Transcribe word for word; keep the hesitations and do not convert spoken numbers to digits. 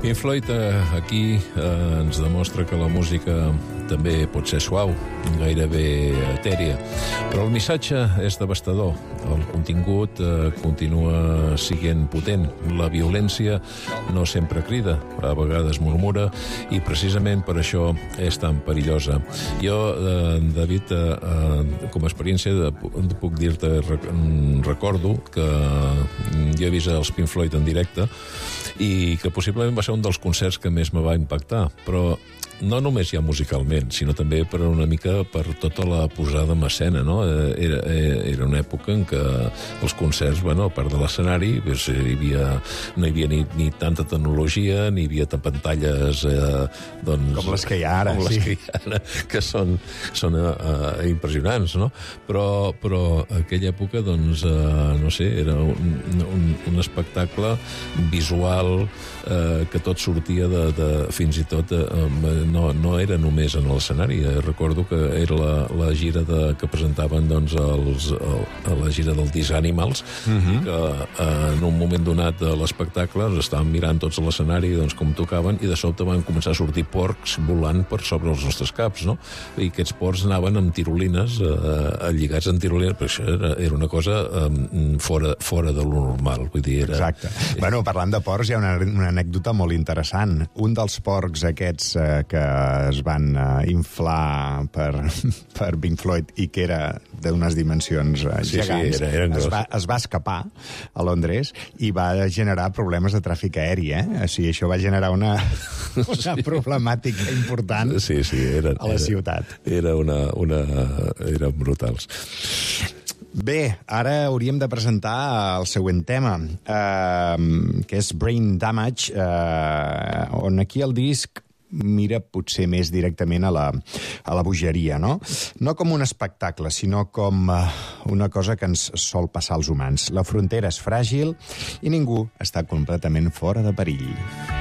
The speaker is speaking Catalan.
Pink Floyd eh, aquí eh, ens demostra que la música també pot ser suau, gairebé etèria, però el missatge és devastador. El contingut eh, continua sent potent. La violència no sempre crida, a vegades murmura, i precisament per això és tan perillosa. Jo, eh, David, eh, eh, com a experiència de, de puc dir-te, rec, recordo que jo he vist els Pink Floyd en directe i que possiblement va ser un dels concerts que més me va impactar, però no només ja musicalment, sinó també per una mica per tota la posada en escena, no? Era, era una època en què els concerts, bueno, a part de l'escenari, doncs, hi havia, no hi havia ni, ni tanta tecnologia, ni hi havia pantalles eh, doncs, com les que hi ha ara, com les sí. que hi ha ara, que són, són eh, impressionants, no? Però, però aquella època, doncs, eh, no sé, era un, un, un espectacle visual eh, que tot sortia de, de fins i tot eh, no, no era només en l'escenari. Eh, recordo que era la, la gira de, que presentaven doncs, els, el, la gira del These Animals, uh-huh. i que eh, en un moment donat de l'espectacle estàvem mirant tots a l'escenari doncs, com tocaven, i de sobte van començar a sortir porcs volant per sobre els nostres caps, no? I aquests porcs anaven amb tirolines, eh, lligats en tirolines, però això era, era una cosa eh, fora, fora de lo normal. Vull dir, era... Exacte. Eh... Bueno, parlant de porcs, hi ha una, una anècdota molt interessant. Un dels porcs aquests eh, que es van uh, inflar per, per Pink Floyd i que era d'unes dimensions uh, sí, gegants, sí, era, es, va, es va escapar a Londres i va generar problemes de tràfic aeri, eh? O sigui, això va generar una, una sí. problemàtica important sí, sí, eren, a la era, ciutat. Era una, una... eren brutals. Bé, ara hauríem de presentar el següent tema, eh, que és Brain Damage, eh, on aquí el disc mira potser més directament a la, a la bogeria, no? No com un espectacle, sinó com uh, una cosa que ens sol passar als humans. La frontera és fràgil i ningú està completament fora de perill.